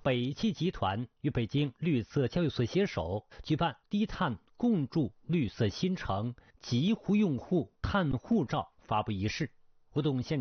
北汽集团与北京绿色交易所携手举办低碳共筑绿色新城极狐用户碳护照发布仪式。活动现